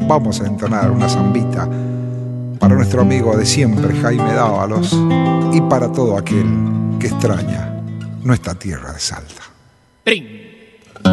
vamos a entonar una zambita para nuestro amigo de siempre, Jaime Dávalos, y para todo aquel que extraña nuestra tierra de Salta. ¡Pring!